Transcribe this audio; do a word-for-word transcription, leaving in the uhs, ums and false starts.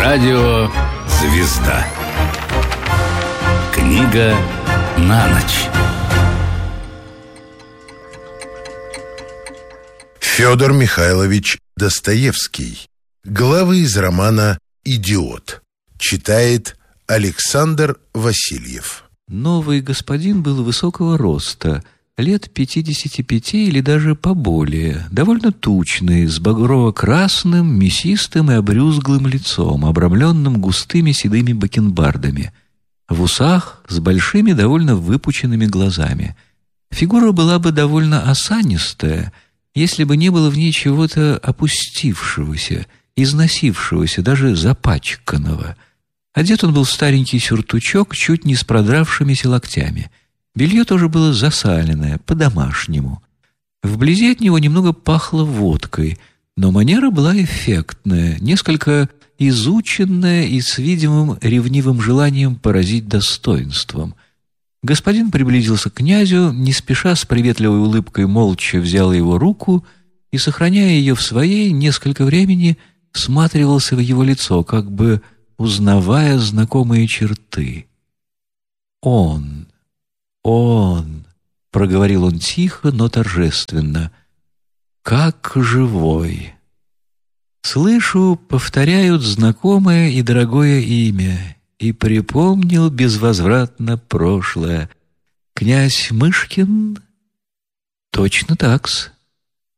Радио «Звезда». Книга на ночь. Федор Михайлович Достоевский. Главы из романа «Идиот». Читает Александр Васильев. Новый господин был высокого роста, лет пятидесяти пяти или даже поболее, довольно тучный, с багрово-красным, мясистым и обрюзглым лицом, обрамленным густыми седыми бакенбардами, в усах с большими, довольно выпученными глазами. Фигура была бы довольно осанистая, если бы не было в ней чего-то опустившегося, износившегося, даже запачканного. Одет он был в старенький сюртучок, чуть не с продравшимися локтями. Белье тоже было засаленное, по-домашнему. Вблизи от него немного пахло водкой, но манера была эффектная, несколько изученная и с видимым ревнивым желанием поразить достоинством. Господин приблизился к князю, не спеша, с приветливой улыбкой молча взял его руку и, сохраняя ее в своей, несколько времени всматривался в его лицо, как бы узнавая знакомые черты. «Он, он», — проговорил он тихо, но торжественно, — «как живой». Слышу, повторяют знакомое и дорогое имя, и припомнил безвозвратно прошлое. Князь Мышкин? Точно так-с.